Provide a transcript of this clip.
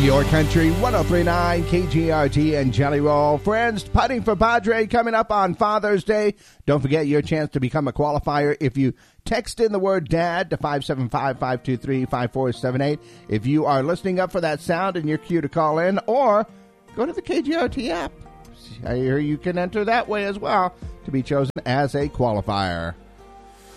Your Country 103.9 KGRT and Jelly Roll. Friends, putting for Padre coming up on Father's Day. Don't forget your chance to become a qualifier if you text in the word DAD to 575-523-5478. If you are listening up for that sound and you're cue to call in, or go to the KGRT app. I hear you can enter that way as well to be chosen as a qualifier.